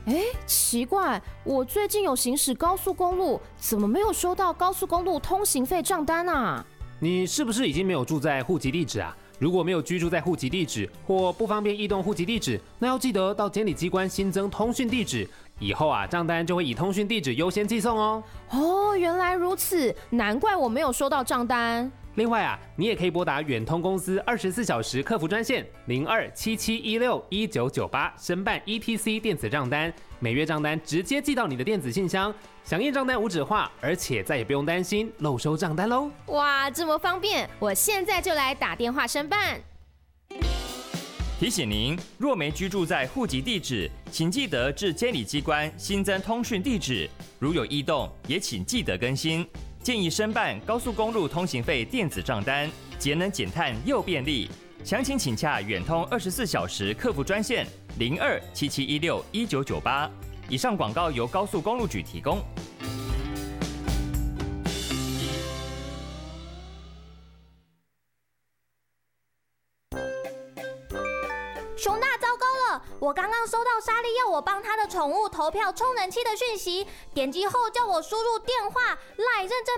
奇怪，我最近有行驶高速公路，怎么没有收到高速公路通行费账单啊？ 你是不是已经没有住在户籍地址啊？如果没有居住在户籍地址或不方便异动户籍地址，那要记得到监理机关新增通讯地址，以后啊账单就会以通讯地址优先寄送哦。 哦，原来如此，难怪我没有收到账单。 另外啊，你也可以拨打远通公司24小时客服专线0277161998申办 ETC 电子账单，每月账单直接寄到你的电子信箱，响应账单无纸化，而且再也不用担心漏收账单喽。 哇，这么方便，我现在就来打电话申办。 提醒您，若没居住在户籍地址，请记得至监理机关新增通讯地址，如有异动，也请记得更新。建议申办高速公路通行费电子账单，节能减碳又便利。详情请洽远通24小时客服专线0277161998。以上广告由高速公路局提供。 熊大，糟糕了！我刚刚收到莎莉要我帮她的宠物投票充能器的讯息，点击后叫我输入电话、LINE 认证